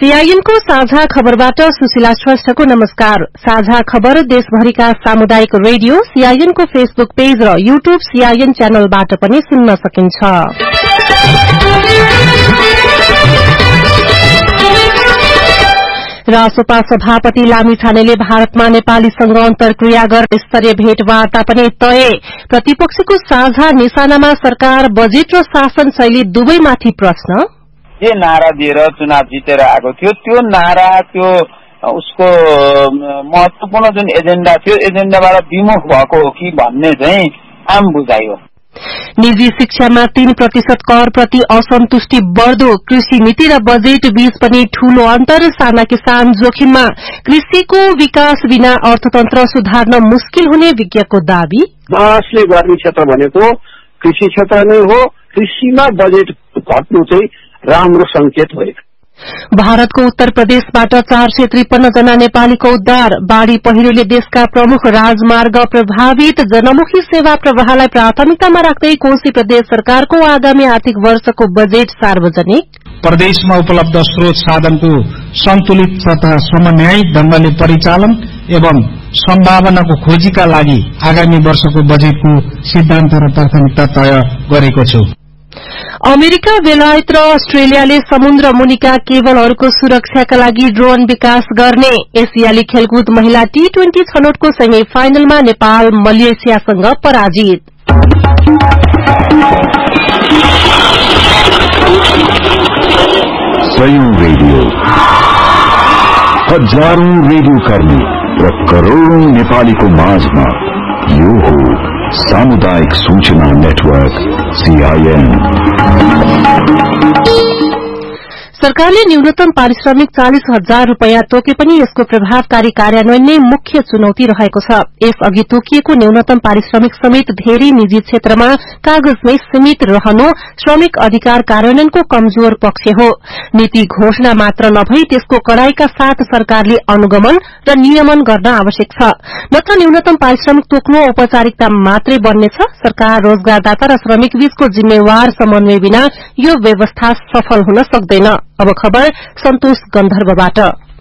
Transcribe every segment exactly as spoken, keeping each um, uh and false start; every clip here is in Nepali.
सीआईएनको साझा खबरबाट सुशीला श्रेष्ठको नमस्कार। साझा खबर देशभरिका सामुदायिक रेडियो सीआईएनको फेसबुक पेज र यूट्यूब सीआईएन च्यानलबाट पनि सुन्न सकिन्छ। रासोपा सभापति लामिछानेले भारतमा नेपालीसँग अन्तर्क्रिया गर्न स्तरीय भेटवार्ता पनि तय। प्रतिपक्षको साझा निशानामा सरकार बजेट र शासन शैली दुवैमाथि प्रश्न। जे नारा दिएर चुनाव जितेर आएको थियो त्यो नारा त्यो उसको महत्वपूर्ण जुन एजेन्डा थियो एजेन्डाबाट विमुख भएको हो कि भन्ने चाहिँ आम बुझाइ हो। निजी शिक्षामा तीन प्रतिशत कर प्रति असन्तुष्टि बढ्दो। कृषि नीति र बजेट बीच पनि ठूलो अन्तर। साना किसान जोखिममा। कृषिको विकास बिना अर्थतन्त्र सुधार्न मुस्किल हुने विज्ञको दावी। विकासले गर्ने क्षेत्र भनेको कृषि क्षेत्र नै हो। कृषिमा बजेट घट्नु चाहिँ राम्रो संकेत हो। भारतको उत्तर प्रदेशबाट चार सय त्रिपन्न जना नेपालीको उद्धार। बाढ़ी पहिरोले देशका प्रमुख राजमार्ग प्रभावित। जनमुखी सेवा प्रवाहलाई प्राथमिकतामा राख्दै कोशी प्रदेश सरकारको आगामी आर्थिक वर्षको बजेट सार्वजनिक। प्रदेशमा उपलब्ध स्रोत साधनको सन्तुलित तथा समन्वयित ढंगले परिचालन एवं सम्भावनाको खोजीका लागि आगामी वर्षको बजेटको सिद्धान्त र प्राथमिकता तय गरेको छु। अमेरिका, बेलायत र अस्ट्रेलियाले समुद्र मुनिका केबलहरूको सुरक्षाका लागि ड्रोन विकास गर्ने। एसियाली खेलकुद महिला टी ट्वेन्टी छनौटको सेमी फाइनलमा नेपाल मलेसियासँग पराजित। सयौं रेडियो, हजारौं रेडियो कर्मी र करोड़ौं नेपालीको माझमा यो हो सामुदायिक सूचना नेटवर्क सीआईएन। सरकारले न्यूनतम पारिश्रमिक चालिस हजार रूपियाँ तोके पनि यसको प्रभावकारी कार्यान्वयन नै मुख्य चुनौती रहेको छ। यसअघि तोकिएको न्यूनतम पारिश्रमिक समेत धेरै निजी क्षेत्रमा कागजमै सीमित रहनु श्रमिक अधिकार कार्यान्वयनको कमजोर पक्ष हो। नीति घोषणा मात्र नभई त्यसको कड़ाईका साथ सरकारले अनुगमन र नियमन गर्न आवश्यक छ। नत्र न्यूनतम पारिश्रमिक तोक्नु औपचारिकता मात्रै बन्नेछ। सरकार, रोजगारदाता र श्रमिक बीचको जिम्मेवार समन्वय बिना यो व्यवस्था सफल हुन सक्दैन। अब खबर सन्तोष गन्धर्वबाट।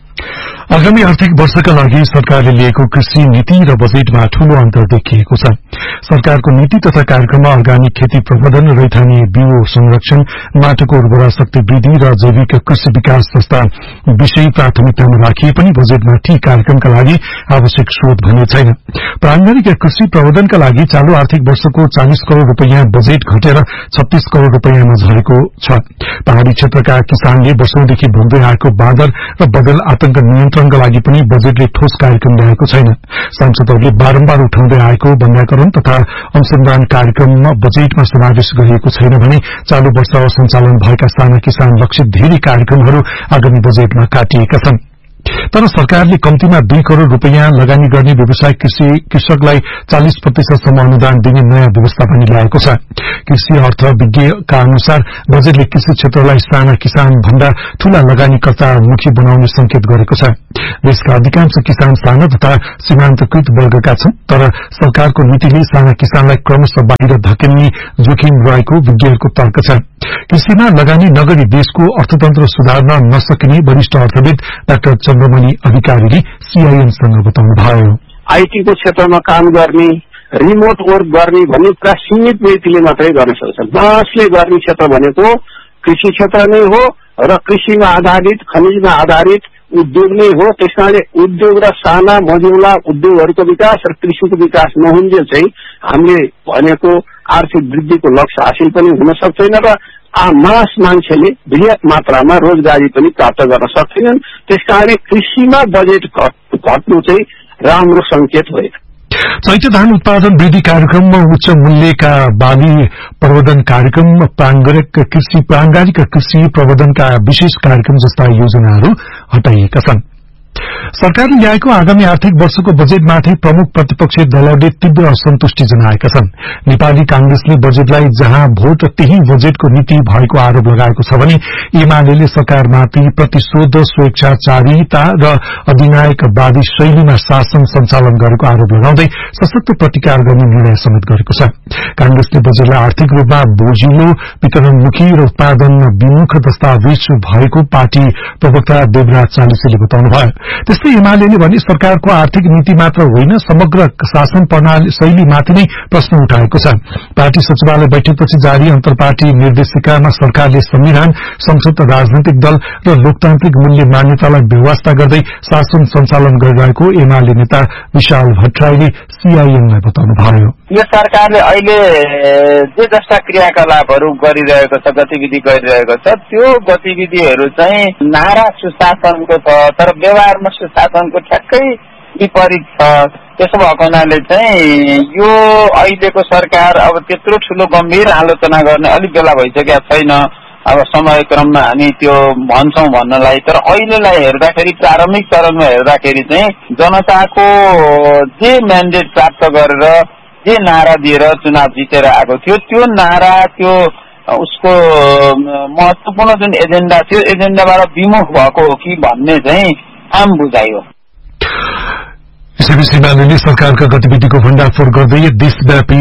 आगामी आर्थिक वर्षका लागि सरकारले लिएको कृषि नीति र बजेटमा ठूलो अन्तर देखिएको छ। सरकारको नीति तथा कार्यक्रममा अर्गानिक खेती प्रबन्धन, रैथाने बिउ संरक्षण, माटोको उर्वरा शक्ति वृद्धि र जैविक कृषि विकास जस्ता विषय प्राथमिकतामा राखिए पनि बजेटमा ती कार्यक्रमका लागि आवश्यक स्रोत भने छैन। प्रारम्भिक कृषि प्रबन्धनका लागि चालू आर्थिक वर्षको चालीस करोड़ रूपियाँ बजेट घटेर छत्तीस करोड़ रूपियाँमा झरेको छ। पहाड़ी क्षेत्रका किसानले वर्षौंदेखि भोग्दै आएको बाँदर र बदल आतंक नियन्त्रणका लागि पनि बजेटले ठोस कार्यक्रम ल्याएको छैन। सांसदहरूले बारम्बार उठाउँदै आएको वन्याकरण तथा अनुसन्धान कार्यक्रममा बजेटमा समावेश गरिएको छैन भने चालू वर्ष सञ्चालन भएका साना किसान लक्षित धेरै कार्यक्रमहरू आगामी बजेटमा काटिएका छन्। तर सरकारले कम्तीमा दुई करोड़ रूपियाँ लगानी गर्ने व्यवसाय कृषि कृषकलाई चालीस प्रतिशतसम्म अनुदान दिने नयाँ व्यवस्था पनि ल्याएको छ। कृषि अर्थ विज्ञका अनुसार बजेटले कृषि क्षेत्रलाई साना किसान भन्दा ठूला लगानीकर्तामुखी बनाउने संकेत गरेको छ। देशका अधिकांश किसान साना तथा सीमान्तकृत वर्गका छन्, तर सरकारको नीतिले साना किसानलाई क्रमशः बाहिर धकेल्ने जोखिम रहेको विज्ञहरूको तर्क छ। कृषिमा लगानी नगरी देशको अर्थतन्त्र सुधार्न नसकिने वरिष्ठ अर्थविद डाक्टर चन्द्रमणि अधिकारीले सीआईएनसँग बताउनुभयो। आईटीको क्षेत्रमा काम गर्ने, रिमोट वर्क गर्ने भन्ने पुरा सीमित व्यक्तिले मात्रै गर्न सक्छन्। बाँसले गर्ने क्षेत्र भनेको कृषि क्षेत्र नै हो र कृषिमा आधारित, खनिजमा आधारित उद्योग नै हो। त्यसकारणले उद्योग र साना मझौला उद्योगहरूको विकास र कृषिको विकास नहुन्जेल चाहिँ हामीले भनेको आर्थिक वृद्धिको लक्ष्य हासिल पनि हुन सक्दैन र मास मान्छेले बृहत मात्रामा रोजगारी पनि प्राप्त गर्न सक्दैनन्। त्यसकारणले कृषिमा बजेट घट्नु चाहिँ राम्रो संकेत हो। चैत्य धान उत्पादन वृद्धि कार्यक्रममा उच्च मूल्यका बाली प्रबन्धन कार्यक्रम, प्राङ्गारिक कृषि प्राङ्गारिक कृषि प्रबन्धनका विशेष कार्यक्रम जस्ता योजनाहरू हटाइएका छन्। सरकारले ल्याएको आगामी आर्थिक वर्षको बजेटमाथि प्रमुख प्रतिपक्षी दलहरूले तीव्र असन्तुष्टि जनाएका छन्। नेपाली कांग्रेसले बजेटलाई जहाँ भोट त्यही बजेटको नीति भएको आरोप लगाएको छ भने एमाले सरकारमाथि प्रतिशोध, स्वेच्छाचारिता र अधिनायकवादी शैलीमा शासन सञ्चालन गरेको आरोप लगाउँदै सशक्त प्रतिकार गर्ने निर्णय समेत गरेको छ। कांग्रेसले बजेटलाई आर्थिक रूपमा बोझिलो, वितरणमुखी र उत्पादन विमुख दस्तावेज भएको पार्टी प्रवक्ता देवराज चालिसेले बताउनुभयो। त्यस्तै एमाले भने सरकारको आर्थिक नीति मात्र होइन, समग्र शासन प्रणाली शैलीमाथि नै प्रश्न उठाएको छ। पार्टी सचिवालय बैठकपछि जारी अन्तर्पार्टी निर्देशिकामा सरकारले संविधान, संसद, राजनैतिक दल र लोकतान्त्रिक मूल्य मान्यतालाई व्यवस्था गर्दै शासन सञ्चालन गरिरहेको एमाले नेता विशाल भट्टराईले सीआईएमलाई बताउनुभयो। यो सरकारले अहिले जे जस्ता क्रियाकलापहरू गरिरहेको छ, गतिविधि गरिरहेको छ, त्यो गतिविधिहरू चाहिँ नारा सुशासनको छ तर व्यवहारमा सुशासनको ठ्याक्कै विपरीत छ। त्यसो भएको हुनाले चाहिँ यो अहिलेको सरकार अब त्यत्रो ठूलो गम्भीर आलोचना गर्ने अलिक बेला भइसकेका छैन। अब समयक्रममा हामी त्यो भन्छौं भन्नलाई, तर अहिलेलाई हेर्दाखेरि प्रारम्भिक चरणमा हेर्दाखेरि चाहिँ जनताको जे म्यान्डेट प्राप्त गरेर जे नारा दिएर चुनाव जितेर आएको थियो, त्यो नारा त्यो उसको महत्वपूर्ण जुन एजेन्डा थियो एजेन्डाबाट विमुख भएको हो कि भन्ने चाहिँ आम बुझाइ हो। यसैबीच एमाले सरकारका गतिविधिको भण्डाफोर गर्दै देशव्यापी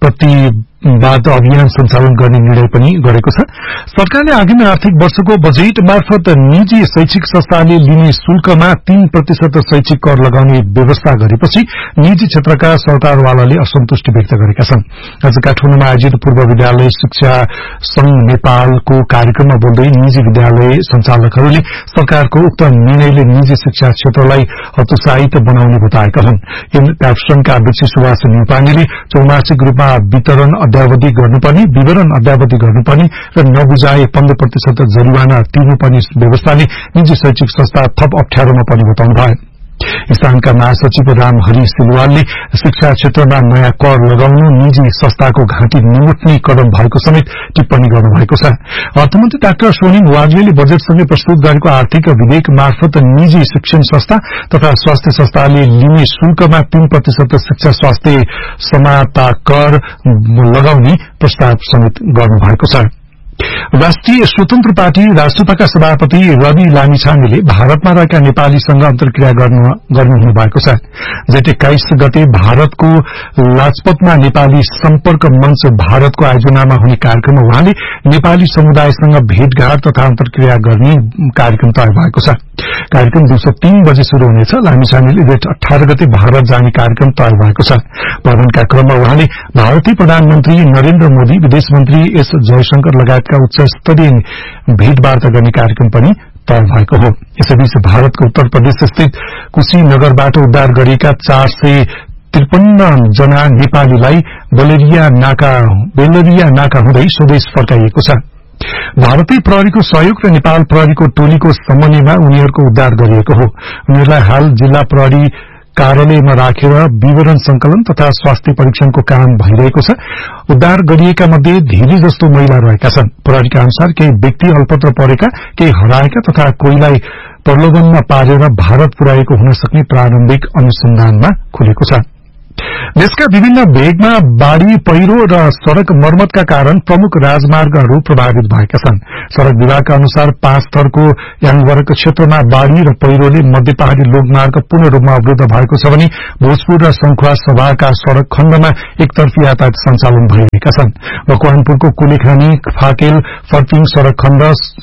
प्रतिवाद अभियान सञ्चालन गर्ने निर्णय पनि गरेको छ। सरकारले आगामी आर्थिक वर्षको बजेट मार्फत निजी शैक्षिक संस्थाले लिने शुल्कमा तीन प्रतिशत शैक्षिक कर लगाउने व्यवस्था गरेपछि निजी क्षेत्रका सरकारवालाले असन्तुष्टि व्यक्त गरेका छन्। आज काठमाडौँमा आयोजित पूर्व विद्यालय शिक्षा संघ नेपालको कार्यक्रममा बोल्दै निजी विद्यालय सञ्चालकहरूले सरकारको उक्त निर्णयले निजी शिक्षा क्षेत्रलाई हतोत्साहित बनाउने बताएका हुन्। क्याप्सनका अध्यक्ष सुभाष न्यौपानेले चौमासिक रूपमा वितरण अद्यावधि गर्नुपर्ने, विवरण अद्यावधि गर्नुपर्ने र नबुझाए पन्ध्र प्रतिशत जरिवाना तिर्नुपर्ने व्यवस्थाले निजी शैक्षिक संस्था थप अप्ठ्यारोमा पर्ने बताउनुभयो। किसानका महासचिव रामहरि सिलवालले शिक्षा क्षेत्रमा नयाँ कर लगाउनु निजी संस्थाको घाँटी निमुट्ने कदम भएको समेत टिप्पणी गर्नुभएको छ। अर्थमन्त्री डाक्टर सोनिम वाग्लेले बजेटसँगै प्रस्तुत गरेको आर्थिक विधेयक मार्फत निजी शिक्षण संस्था तथा स्वास्थ्य संस्थाले लिने शुल्कमा तीन प्रतिशत शिक्षा स्वास्थ्य समानता कर लगाउने प्रस्ताव समेत गर्नुभएको छ। राष्ट्रिय स्वतन्त्र पार्टी राष्ट्रपाका सभापति रवि लामिछानेले भारतमा रहेका नेपालीसँग अन्तर्क्रिया गर्नुहुने भएको छ। जेठ एक्काइस गते भारतको लाजपतमा नेपाली सम्पर्क मञ्च भारतको आयोजनामा हुने कार्यक्रममा उहाँले नेपाली समुदायसँग भेटघाट तथा अन्तर्क्रिया गर्ने कार्यक्रम तय भएको छ। कार्यक्रम दिउँसो तीन बजे शुरू हुनेछ। लामिछानेले जेठ अठार गते भारत जाने कार्यक्रम तय भएको छ। भ्रमणका क्रममा उहाँले भारतीय प्रधानमन्त्री नरेन्द्र मोदी, विदेश मन्त्री एस जयशंकर लगायतका उच्च स्तरीय भेटवार्ता गर्ने कार्यक्रम पनि तय भएको हो। यसैबीच भारतको उत्तर प्रदेश स्थित कुशीनगरबाट उद्धार गरिएका चार सय त्रिपन्न जना नेपालीलाई बेलरिया नाका बेलरिया नाका हुँदै स्वदेश फर्काइएको छ। भारतीय प्रहरीको सहयोग र नेपाल प्रहरीको टोलीको समन्वयमा उनीहरूको उद्धार गरिएको हो। उनीहरूलाई हाल जिल्ला प्रहरी कार्यालयमा राखेर विवरण संकलन तथा स्वास्थ्य परीक्षणको काम भइरहेको छ। उद्धार गरिएका मध्ये धेरै जस्तो महिला रहेका छन्। प्रहरीका अनुसार केही व्यक्ति अल्पत्र परेका, केही हराएका तथा कोहीलाई प्रलोभनमा पारेर भारत पुर्याएको हुन सक्ने प्रारम्भिक अनुसन्धानमा खुलेको छ। देशका विभिन्न भेगमा बाढ़ी, पहिरो र सड़क मर्मतका कारण प्रमुख राजमार्गहरू प्रभावित भएका छन्। सड़क विभागका अनुसार पाँच थरको याङवर्ग क्षेत्रमा बाढ़ी र पहिरोले मध्य पहाड़ी लोकमार्ग पूर्ण रूपमा अवरुद्ध भएको छ भने भोजपुर र संखुवा सभाका सड़क खण्डमा एकतर्फी यातायात सञ्चालन भइरहेका छन्। मकवानपुरको कुलेखानी फाकेल फर्पिङ सड़क खण्ड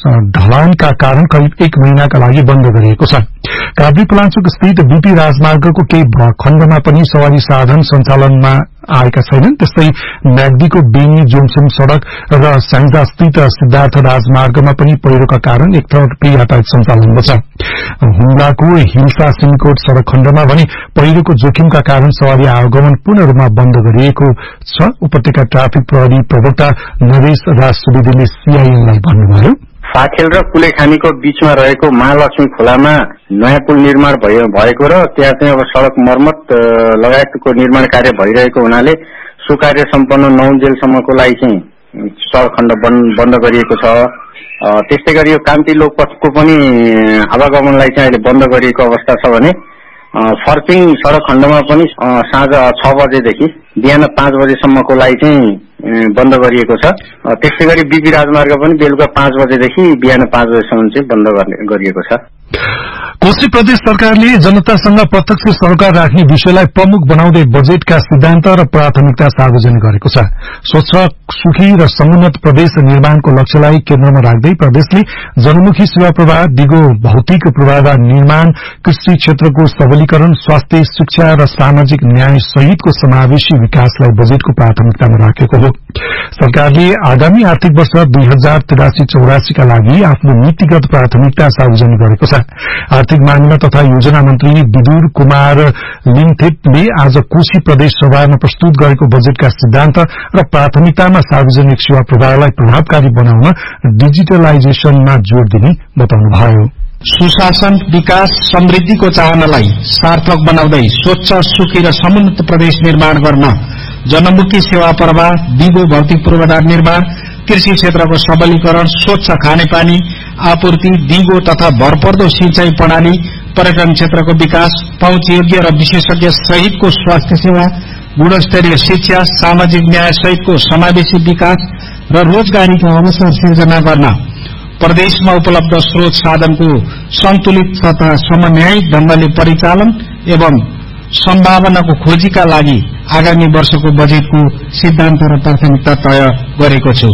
ढलानका कारण करिब एक महिनाका लागि बन्द गरिएको छ। काभ्रे पलाञ्चोक स्थित बीपी राजमार्गको केही खण्डमा पनि सवारी साधन सञ्चालनमा आएका छैनन्। त्यस्तै म्याग्दीको बेनी जोमसुम सड़क र स्याङ्जा स्थित सिद्धार्थ राजमार्गमा पनि पहिरोका कारण एकतर्फी यातायात सञ्चालनमा छ। हुम्लाको हिल्सा सिमकोट सड़क खण्डमा भने पहिरोको जोखिमका कारण सवारी आवागमन पूर्ण रूपमा बन्द गरिएको छ। उपत्यका ट्राफिक प्रहरी प्रवक्ता नरेश राज सुवेदीले सीआईएनलाई भन्नुभयो, फाखेल र कुलेखानीको बीचमा रहेको महालक्ष्मी खोलामा नयाँ पुल निर्माण भएको र त्यहाँ चाहिँ अब सड़क मर्मत लगायतको निर्माण कार्य भइरहेको हुनाले सो कार्य सम्पन्न नौ जेलसम्मको लागि चाहिँ सड़क खण्ड बन्द गरिएको छ। त्यस्तै गरी यो कान्ति लोकपथको पनि आवागमनलाई चाहिँ अहिले बन्द गरिएको अवस्था छ भने फर्पिङ सडक खण्डमा पनि साँझ छ बजेदेखि बिहान पाँच बजेसम्मको लागि चाहिँ बन्द गरिएको छ। त्यस्तै गरी बिपी राजमार्ग पनि बेलुका पाँच बजेदेखि बिहान पाँच बजेसम्म चाहिँ बन्द गरिएको छ। कोशी प्रदेश सरकारले जनतासँग प्रत्यक्ष सरोकार राख्ने विषयलाई प्रमुख बनाउँदै बजेटका सिद्धान्त र प्राथमिकता सार्वजनिक गरेको छ। स्वच्छ, सुखी र समुन्नत प्रदेश निर्माणको लक्ष्यलाई केन्द्रमा राख्दै प्रदेशले जनमुखी सेवा प्रवाह, दिगो भौतिक पूर्वाधार निर्माण, कृषि क्षेत्रको सबलीकरण, स्वास्थ्य, शिक्षा र सामाजिक न्याय सहितको समावेशी विकासलाई बजेटको प्राथमिकतामा राखेको हो। सरकारले आगामी आर्थिक वर्ष दुई हजार तिरासी चौरासीका लागि आफ्नो नीतिगत प्राथमिकता सार्वजनिक गरेको छ। आर्थिक मामिला तथा योजना मन्त्री विदुर कुमार लिङथेपले आज कोशी प्रदेश सभामा प्रस्तुत गरेको बजेटका सिद्धान्त र प्राथमिकतामा सार्वजनिक सेवा प्रवाहलाई प्रभावकारी बनाउन डिजिटलाइजेशनमा जोड़ दिने बताउनुभयो। सुशासन, विकास, समृद्धिको चाहनालाई सार्थक बनाउँदै स्वच्छ, सुखी र समुन्नत प्रदेश निर्माण गर्न जनमुखी सेवा प्रवाह, दिगो भौतिक पूर्वाधार निर्माण, कृषि क्षेत्रको सबलीकरण, स्वच्छ खानेपानी आपूर्ति, दिगो तथा भरपर्दो सिंचाई प्रणाली, पर्यटन क्षेत्रको विकास, पहुँचयोग्य र विशेषज्ञ सहितको स्वास्थ्य सेवा, गुणस्तरीय शिक्षा, सामाजिक न्याय सहितको समावेशी विकास र रोजगारीका अवसर सिर्जना गर्न प्रदेशमा उपलब्ध स्रोत साधनको सन्तुलित तथा समन्वयित ढंगले परिचालन एवं सम्भावनाको खोजीका लागि आगामी वर्षको बजेटको सिद्धान्त र प्राथमिकता तय गरेको छु।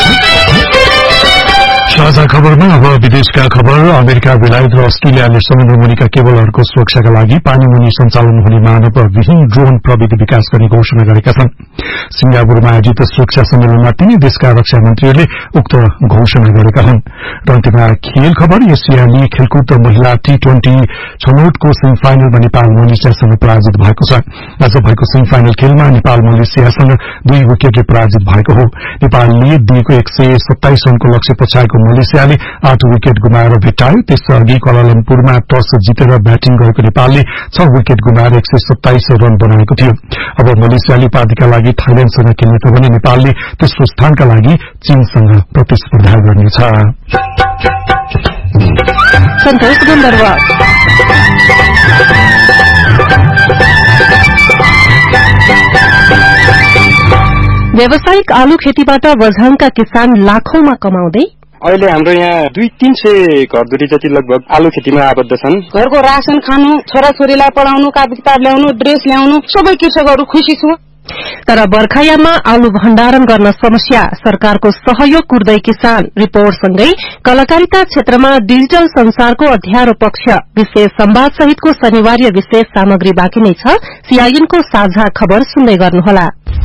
साझा खबरमा अब विदेशका खबर। अमेरिका, बेलायत र अस्ट्रेलियाले समुद्रमुनिका केबलहरूको सुरक्षाका लागि पानीमुनि सञ्चालन हुने मानव विहीन ड्रोन प्रविधि विकास गर्ने घोषणा गरेका छन्। सिंगापुरमा आयोजित सुरक्षा सम्मेलनमा तीनै देशका रक्षा मन्त्रीहरूले उक्त घोषणा गरेका हुन्। र अन्त्यमा खेल खबर। एसियाली खेलकुद महिला टी ट्वेन्टी छनौटको सेमी फाइनलमा नेपाल मलेसियासँग पराजित भएको छ। आज भएको सेमी फाइनल खेलमा नेपाल मलेसियासँग दुई विकेटले पराजित भएको हो। नेपालले दिएको एक सय सत्ताइस रनको लक्ष्य पछ्याएको मलेसियाले आठ विकेट गुमाएर भेट्टायो। त्यसअघि क्वालालम्पुरमा टस जितेर ब्याटिङ गरेको नेपालले छ विकेट गुमाएर एक सय सत्ताइस रन बनाएको थियो। अब मलेसियाले उपाधिका लागि थाइल्याण्डसँग खेल्नेछ भने नेपालले तेस्रो स्थानका लागि चीनसँग प्रतिस्पर्धा गर्नेछ। व्यावसायिक आलु खेतीबाट बझाङका किसान लाखौंमा कमाउँदै अहिले हाम्रो यहाँ दुई तीन सय घरधुरी जति लगभग आलु खेतीमा आबद्ध छन्। घरको राशन खानु, छोराछोरीलाई पढाउनु, कापी किताब ल्याउनु, ड्रेस ल्याउनु, सबै कृषकहरू खुसी छु। तर बर्खायाममा आलु भण्डारण गर्न समस्या, सरकारको सहयोग कुर्दै किसान। रिपोर्टसँगै कलाकारिता क्षेत्रमा डिजिटल संसारको अध्यारो पक्ष, विशेष संवाद सहितको शनिवार्य विशेष सामग्री बाँकी नै छ। सीआईएनको साझा खबर सुन्दै गर्नुहोला।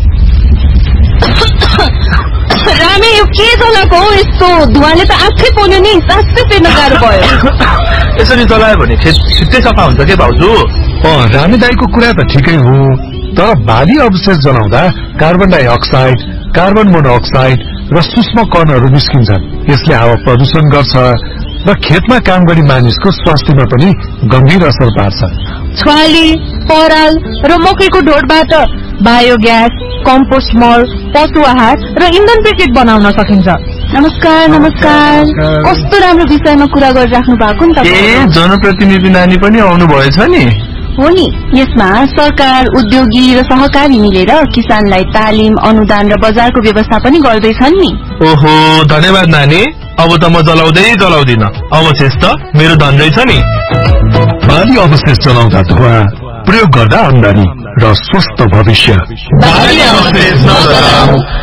रामे यो के चलाएको हो? यस्तो धुवाले त आँखै पोल्यो नि, सासै फेर्न गाह्रो भयो। यसरी चलायो भने खेत छिट्टै सफा हुन्छ के भाउजू? रामे दाईको कुरा त ठिकै हो, तर भारी अवशेष जलाउँदा कार्बन डाइअक्साइड, कार्बन मोनोअक्साइड र सूक्ष्म कणहरू निस्किन्छन्। यसले हावा प्रदूषण गर्छ र खेतमा काम गर्ने मानिसको स्वास्थ्यमा पनि गम्भीर असर पार्छ। छुवाली, पराल र मकैको ढोडबाट बायोग्यास, कम्पोस्ट मल, पशु आहार र इन्धन ब्रिकेट बनाउन सकिन्छ। नमस्कार नमस्कार, कस्तो राम्रो विषयमा कुरा गरिराख्नु भएको नि त। ए जनप्रतिनिधि नानी पनि आउनु भएछ नि? हो नि। यसमा सरकार, उद्योगी र सहकारी मिलेर किसानलाई तालिम, अनुदान र बजारको व्यवस्था पनि गर्दैछन् नि। ओहो, धन्यवाद नानी। अब त म जलाउँदै जलाउँदिन, अवशेष त मेरो धन रहेछ नि। भारी अवशेष जलाउँदा धुवा, प्रयोग गर्दा आमदानी र स्वस्थ भविष्य।